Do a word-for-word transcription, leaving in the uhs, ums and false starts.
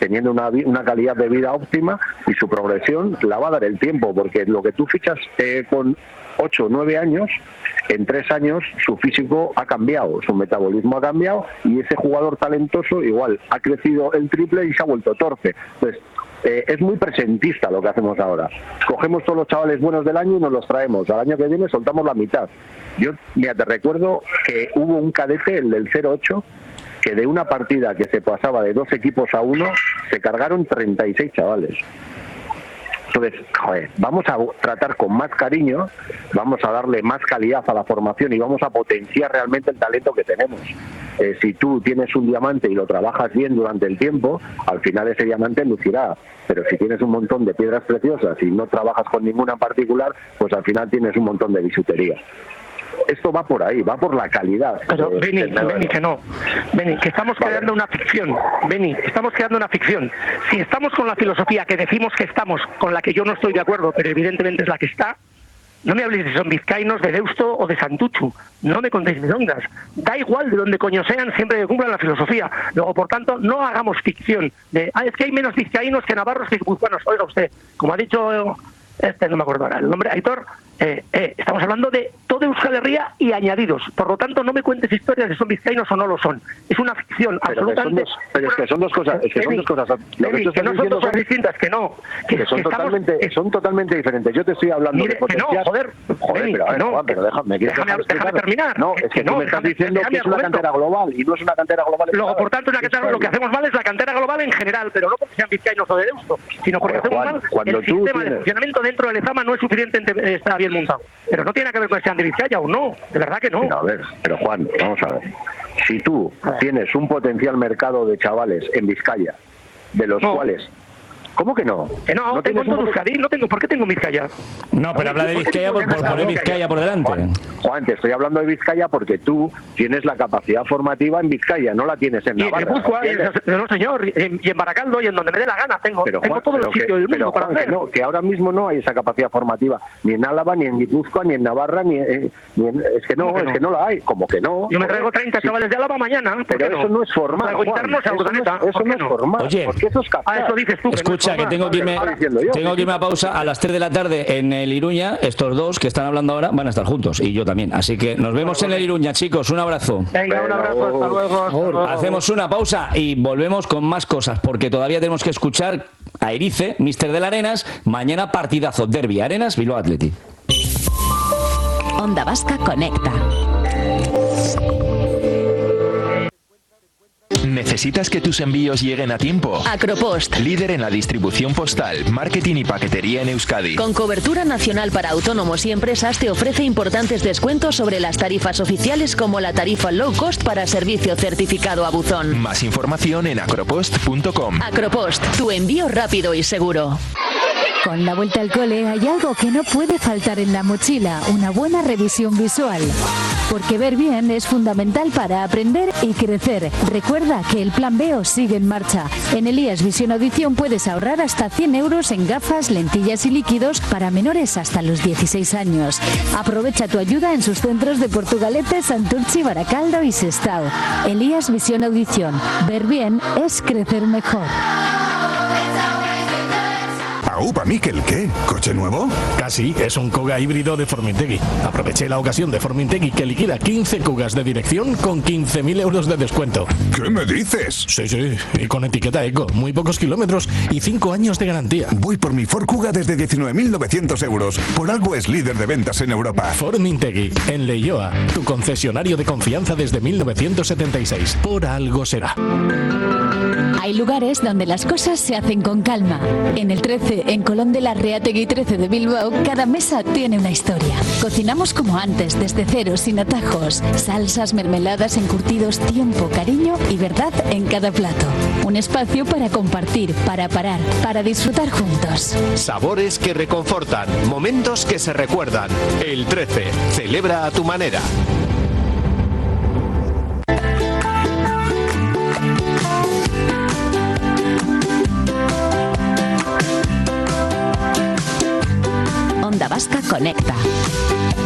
teniendo una, una calidad de vida óptima, y su progresión la va a dar el tiempo, porque lo que tú fichas eh, con ocho o nueve años, en tres años su físico ha cambiado, su metabolismo ha cambiado, y ese jugador talentoso igual ha crecido el triple y se ha vuelto torpe. Entonces, eh, es muy presentista lo que hacemos ahora. Cogemos todos los chavales buenos del año y nos los traemos. Al año que viene soltamos la mitad. Yo, mira, te recuerdo que hubo un cadete, el del cero ocho, que de una partida que se pasaba de dos equipos a uno, se cargaron treinta y seis chavales. Entonces, joder, vamos a tratar con más cariño, vamos a darle más calidad a la formación y vamos a potenciar realmente el talento que tenemos. Eh, si tú tienes un diamante y lo trabajas bien durante el tiempo, al final ese diamante lucirá. Pero si tienes un montón de piedras preciosas y no trabajas con ninguna en particular, pues al final tienes un montón de bisutería. Esto va por ahí, va por la calidad. Pero eh, Beni, Beni, que no. Beni, que estamos vale. creando una ficción. Beni, estamos creando una ficción. Si estamos con la filosofía que decimos que estamos, con la que yo no estoy de acuerdo, pero evidentemente es la que está, no me habléis de son vizcaínos, de Deusto o de Santuchu. No me contéis milongas. Da igual de donde coño sean, siempre que cumplan la filosofía. Luego, por tanto, no hagamos ficción de, ah, es que hay menos vizcaínos que navarros que guipuzcoanos. Oiga usted, como ha dicho... Este no me acuerdo ahora, el nombre, Aitor, eh, eh, estamos hablando de todo Euskal Herria y añadidos. Por lo tanto, no me cuentes historias de son vizcaínos o no lo son. Es una ficción pero absolutamente... Que son dos, pero es que son dos cosas, es que son dos cosas. Lo Baby, que, que no son dos cosas distintas, que no. Que, que son, que totalmente, estamos, son totalmente diferentes. Yo te estoy hablando mire, de potenciar... Que no, joder, joder, Baby, pero, a ver, no, Juan, pero déjame, déjame, déjame terminar. No, es que, que no, tú me estás diciendo que es una cantera global y no es una cantera global. Luego, por tanto, una cantera, lo que hacemos mal es la cantera global en general, pero no porque sean vizcaínos o de Deusto, sino porque hacemos mal el sistema de funcionamiento dentro del Lezama no es suficiente, está bien montado. Pero no tiene que ver con que sean de Vizcaya o no, de verdad que no. Pero a ver, pero Juan, vamos a ver. Si tú tienes un potencial mercado de chavales en Vizcaya, de los no. cuales... ¿Cómo que no? Que no, no tengo en todo Euskadi, no tengo, ¿por qué tengo Vizcaya? No, pero habla de Vizcaya por, por poner Vizcaya por delante. Juan, Juan, te estoy hablando de Vizcaya porque tú tienes la capacidad formativa en Vizcaya, no la tienes en Navarra. Y en Guipúzcoa, no señor, y en, y en Baracaldo y en donde me dé la gana, tengo, pero, tengo Juan, todos los sitios del mundo pero, para Juan, hacer. Que, no, que ahora mismo no hay esa capacidad formativa, ni en Álava, ni en Guipúzcoa, ni en Navarra, ni, eh, ni en, es que no, que es no? que no la hay, como que no. Yo me traigo treinta sí. chavales de Álava mañana, pero eso no? no es formal, Juan, eso, no, eso no es formal, Oye, porque eso es capaz. Ah, eso dices tú, escucha, que, no que tengo que irme... Yo, Tengo que irme a pausa. A las tres de la tarde en el Iruña. Estos dos que están hablando ahora van a estar juntos, y yo también. Así que nos vemos en el Iruña, chicos. Un abrazo. Venga, un abrazo. Hasta luego. Hasta luego. Hacemos una pausa y volvemos con más cosas, porque todavía tenemos que escuchar a Erice, míster del Arenas. Mañana partidazo, derbi, Arenas, Bilbao Athletic. Onda Vasca conecta. ¿Necesitas que tus envíos lleguen a tiempo? Acropost, líder en la distribución postal, marketing y paquetería en Euskadi. Con cobertura nacional para autónomos y empresas, te ofrece importantes descuentos sobre las tarifas oficiales, como la tarifa low cost para servicio certificado a buzón. Más información en acropost punto com. Acropost, tu envío rápido y seguro. Con la vuelta al cole hay algo que no puede faltar en la mochila, una buena revisión visual. Porque ver bien es fundamental para aprender y crecer. Recuerda que el Plan B O sigue en marcha. En Elías Visión Audición puedes ahorrar hasta cien euros en gafas, lentillas y líquidos para menores hasta los dieciséis años. Aprovecha tu ayuda en sus centros de Portugalete, Santurchi, Baracaldo y Sestao. Elías Visión Audición. Ver bien es crecer mejor. Upa, Miquel, ¿qué? ¿Coche nuevo? Casi, es un Kuga híbrido de Formintegui. Aproveché la ocasión de Formintegui, que liquida quince Kugas de dirección con quince mil euros de descuento. ¿Qué me dices? Sí, sí, y con etiqueta eco, muy pocos kilómetros y cinco años de garantía. Voy por mi Ford Kuga desde diecinueve mil novecientos euros. Por algo es líder de ventas en Europa. Formintegui, en Leioa, tu concesionario de confianza desde mil novecientos setenta y seis. Por algo será. Hay lugares donde las cosas se hacen con calma. En el trece, en Colón de la Reategui trece de Bilbao, cada mesa tiene una historia. Cocinamos como antes, desde cero, sin atajos. Salsas, mermeladas, encurtidos, tiempo, cariño y verdad en cada plato. Un espacio para compartir, para parar, para disfrutar juntos. Sabores que reconfortan, momentos que se recuerdan. El trece, celebra a tu manera. Onda Vasca conecta.